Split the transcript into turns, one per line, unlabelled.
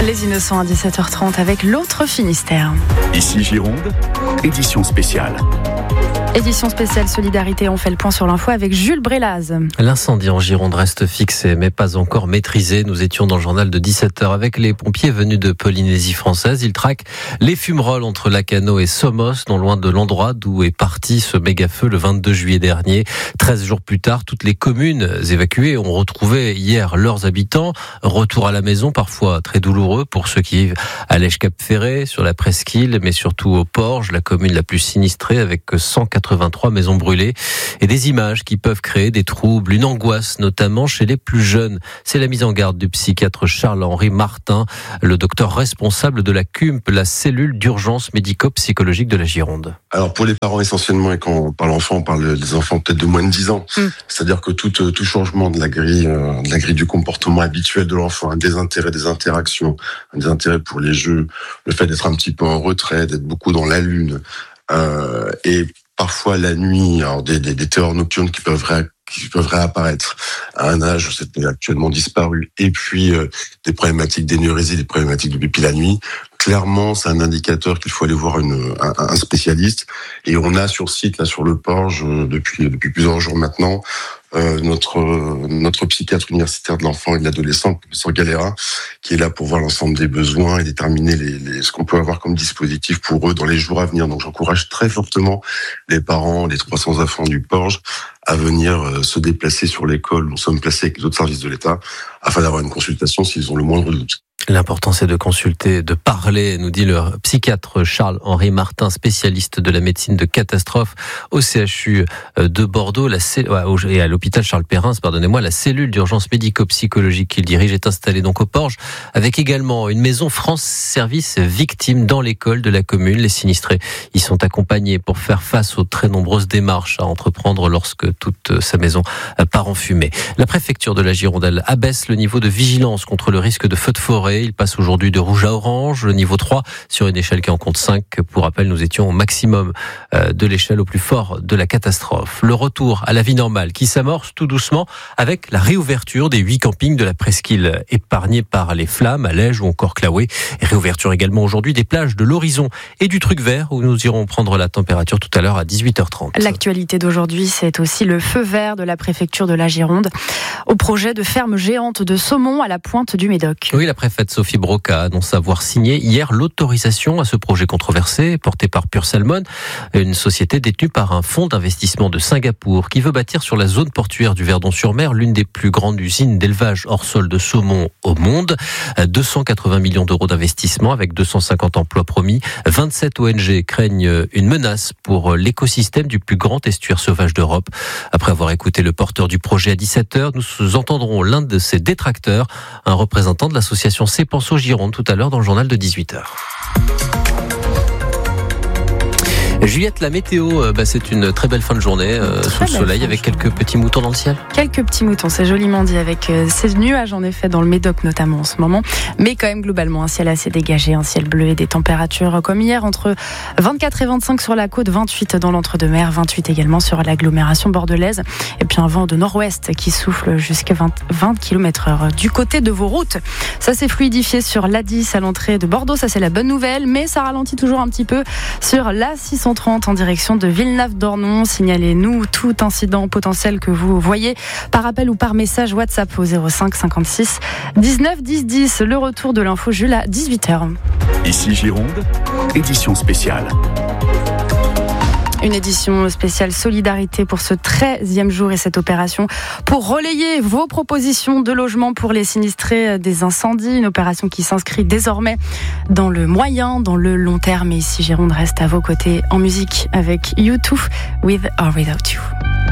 Les Innocents à 17h30 avec l'autre Finistère.
Ici Gironde, édition spéciale.
Édition spéciale Solidarité, on fait le point sur l'info avec Jules Brélaz.
L'incendie en Gironde reste fixé mais pas encore maîtrisé. Nous étions dans le journal de 17h avec les pompiers venus de Polynésie française. Ils traquent les fumerolles entre Lacanau et Somos, non loin de l'endroit d'où est parti ce méga-feu le 22 juillet dernier. 13 jours plus tard, toutes les communes évacuées ont retrouvé hier leurs habitants. Retour à la maison, parfois très douloureux pour ceux qui vivent à l'Èche-Cap-Ferret, sur la Presqu'île, mais surtout au Porge, la commune la plus sinistrée avec 183 maisons brûlées et des images qui peuvent créer des troubles, une angoisse notamment chez les plus jeunes. C'est la mise en garde du psychiatre Charles-Henri Martin, le docteur responsable de la CUMP, la cellule d'urgence médico-psychologique de la Gironde.
Alors pour les parents essentiellement, et quand on parle enfants, on parle des enfants peut-être de moins de 10 ans. C'est-à-dire que tout changement de la grille du comportement habituel de l'enfant, un désintérêt des interactions, un désintérêt pour les jeux, le fait d'être un petit peu en retrait, d'être beaucoup dans la lune, et parfois la nuit, alors des terreurs nocturnes qui peuvent réapparaître à un âge où c'était actuellement disparu, et puis des problématiques d'énurésie, des problématiques de pipi la nuit. Clairement, c'est un indicateur qu'il faut aller voir un spécialiste. Et on a sur site, là sur le Porge, depuis plusieurs jours maintenant, notre psychiatre universitaire de l'enfant et de l'adolescent, le professeur Galera, qui est là pour voir l'ensemble des besoins et déterminer ce qu'on peut avoir comme dispositif pour eux dans les jours à venir. Donc j'encourage très fortement les parents, les 300 enfants du Porge, à venir se déplacer sur l'école où nous sommes placés avec les autres services de l'État, afin d'avoir une consultation s'ils ont le moindre doute.
L'important, c'est de consulter, de parler, nous dit le psychiatre Charles-Henri Martin, spécialiste de la médecine de catastrophe au CHU de Bordeaux et à l'hôpital Charles-Perrin, la cellule d'urgence médico-psychologique qu'il dirige est installée donc au Porge, avec également une maison France Service Victimes dans l'école de la commune. Les sinistrés y sont accompagnés pour faire face aux très nombreuses démarches à entreprendre lorsque toute sa maison part en fumée. La préfecture de la Gironde abaisse le niveau de vigilance contre le risque de feu de forêt. Il passe aujourd'hui de rouge à orange, le niveau 3 sur une échelle qui en compte 5. Pour rappel, nous étions au maximum de l'échelle au plus fort de la catastrophe. Le retour à la vie normale qui s'amorce tout doucement avec la réouverture des 8 campings de la Presqu'île épargnés par les flammes à Lège ou encore Claouet. Et réouverture également aujourd'hui des plages de l'Horizon et du Truc Vert où nous irons prendre la température tout à l'heure à 18h30.
L'actualité d'aujourd'hui, c'est aussi le feu vert de la préfecture de la Gironde au projet de ferme géante de saumon à la pointe du Médoc.
Oui, la préfète Sophie Broca annonce avoir signé hier l'autorisation à ce projet controversé porté par Pure Salmon, une société détenue par un fonds d'investissement de Singapour qui veut bâtir sur la zone portuaire du Verdon-sur-Mer l'une des plus grandes usines d'élevage hors sol de saumon au monde. 280 millions d'euros d'investissement avec 250 emplois promis. 27 ONG craignent une menace pour l'écosystème du plus grand estuaire sauvage d'Europe. Après avoir écouté le porteur du projet à 17h, nous entendrons l'un de ses détracteurs, un représentant de l'association C'est Penso Gironde tout à l'heure dans le journal de 18h. Juliette, la météo, c'est une très belle fin de journée sous le soleil avec quelques petits moutons dans le ciel.
Quelques petits moutons, c'est joliment dit avec ces nuages en effet dans le Médoc notamment en ce moment. Mais quand même globalement un ciel assez dégagé, un ciel bleu et des températures comme hier entre 24 et 25 sur la côte, 28 dans l'entre-deux-mers, 28 également sur l'agglomération bordelaise. Et puis un vent de nord-ouest qui souffle jusqu'à 20 km/h. Du côté de vos routes, ça s'est fluidifié sur l'A10 à l'entrée de Bordeaux, ça c'est la bonne nouvelle. Mais ça ralentit toujours un petit peu sur l'A630 en direction de Villeneuve-d'Ornon. Signalez-nous tout incident potentiel que vous voyez par appel ou par message WhatsApp au 05 56 19 10 10. Le retour de l'info Jules à 18h.
Ici Gironde, édition spéciale.
Une édition spéciale Solidarité pour ce 13e jour et cette opération pour relayer vos propositions de logement pour les sinistrés des incendies. Une opération qui s'inscrit désormais dans le moyen, dans le long terme. Et ici, Gironde reste à vos côtés en musique avec U2 With or Without You.